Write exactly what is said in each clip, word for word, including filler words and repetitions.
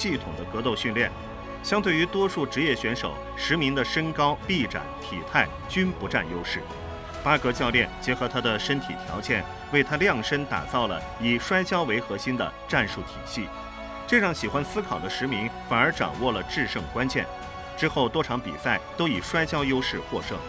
系统的格斗训练。相对于多数职业选手，石明的身高、臂展、体态均不占优势。巴格教练结合他的身体条件，为他量身打造了以摔跤为核心的战术体系，这让喜欢思考的石明反而掌握了制胜关键。之后多场比赛都以摔跤优势获胜。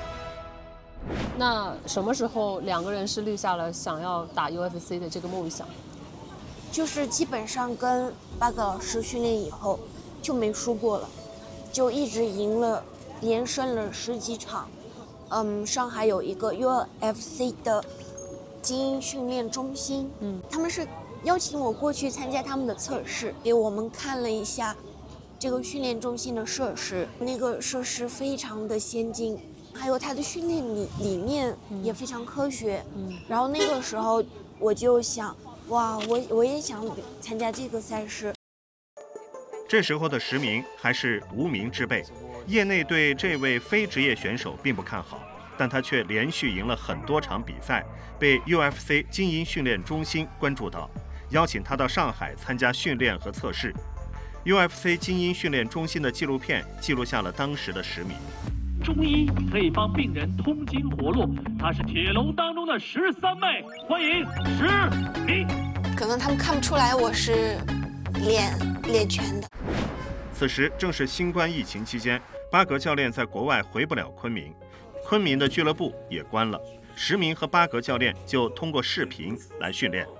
那什么时候两个人是立下了想要打 U F C 的这个梦想？ 就是基本上跟巴格老师训练以后就没输过了，就一直赢了，连胜了十几场。嗯，上海有一个 U F C 的精英训练中心，嗯，他们是邀请我过去参加他们的测试，给我们看了一下这个训练中心的设施，那个设施非常的先进，还有它的训练理理念也非常科学。嗯，然后那个时候我就想，哇，我我也想参加这个赛事。 这时候的石明还是无名之辈，业内对这位非职业选手并不看好，但他却连续赢了很多场比赛，被 U F C 精英训练中心关注到，邀请他到上海参加训练和测试。U F C 精英训练中心的纪录片记录下了当时的石明。 中医可以帮病人通经活络，他是铁笼当中的十三妹，欢迎石明。 可能他们看不出来我是练练拳的。 此时正是新冠疫情期间，巴格教练在国外回不了昆明，昆明的俱乐部也关了，石明和巴格教练就通过视频来训练。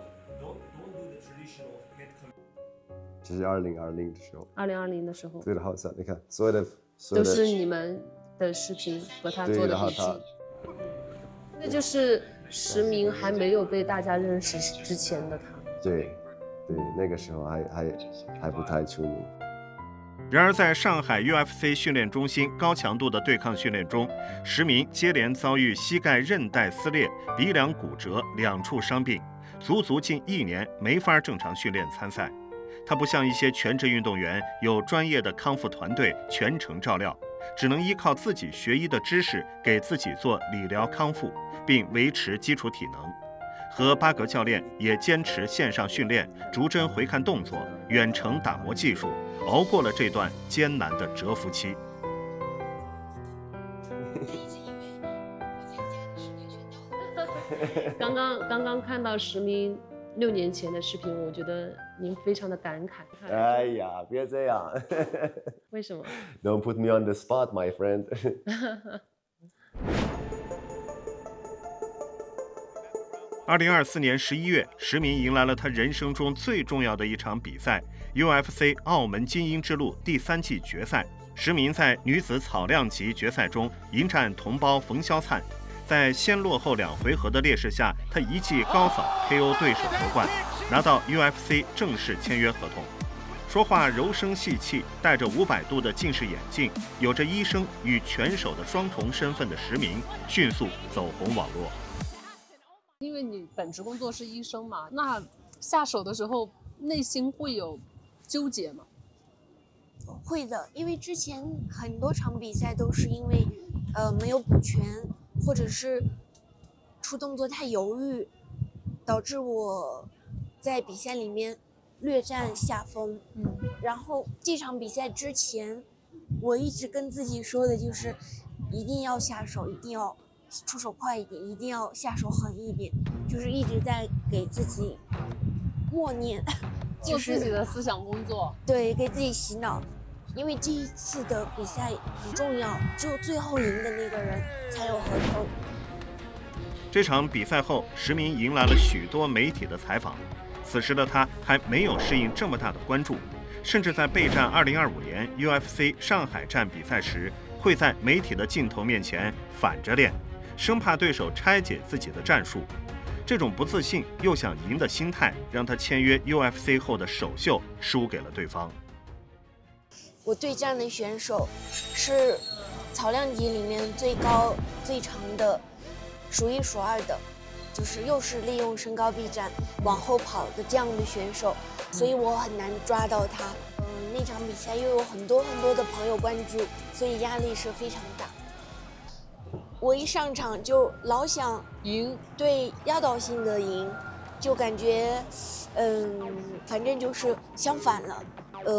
这是二零二零的时候， 二零二零的时候， 对的，好像你看，所有的所有的都是你们的视频和他做的笔记。那就是石明还没有被大家认识之前的他。 对，对，那个时候还还还不太出名。 然而，在上海 U F C 训练中心高强度的对抗训练中，石明接连遭遇膝盖韧带撕裂、鼻梁骨折两处伤病，足足近一年没法正常训练参赛。他不像一些全职运动员有专业的康复团队全程照料，只能依靠自己学医的知识给自己做理疗康复，并维持基础体能。和巴格教练也坚持线上训练，逐帧回看动作，远程打磨技术，熬过了这段艰难的蛰伏期。 刚刚刚刚看到石明六年前的视频，我觉得您非常的感慨。 哎呀，别这样。 为什么 ？Don't put me on the spot, my friend 。 二零二四年十一月，石明迎来了他人生中最重要的一场比赛 ——U F C 澳门精英之路第三季决赛。石明在女子草量级决赛中迎战同胞冯潇灿，在先落后两回合的劣势下，他一记高扫 K O 对手夺冠，拿到 U F C 正式签约合同。说话柔声细气，戴着五百度的近视眼镜，有着医生与拳手的双重身份的石明，迅速走红网络。 因为你本职工作是医生嘛，那下手的时候内心会有纠结吗？ 会的，因为之前很多场比赛都是因为呃没有补拳，或者是出动作太犹豫，导致我在比赛里面略占下风。嗯，然后这场比赛之前，我一直跟自己说的就是一定要下手，一定要出手快一点，一定要下手狠一点，就是一直在给自己默念， 做自己的思想工作。 对，给自己洗脑。因为这一次的比赛很重要，只有最后赢的那个人才有合同。 这场比赛后，石明迎来了许多媒体的采访。此时的他还没有适应这么大的关注，甚至在备战二零二五年 U F C 上海站比赛时，会在媒体的镜头面前反着练，生怕对手拆解自己的战术。这种不自信又想赢的心态，让他签约 U F C 后的首秀输给了对方。 我对战的选手是草量级里面最高最长的，数一数二的，就是又是利用身高臂展往后跑的这样的选手，所以我很难抓到他。嗯，那场比赛又有很多很多的朋友关注，所以压力是非常大。我一上场就老想赢，对，压倒性的赢，就感觉，嗯，反正就是相反了。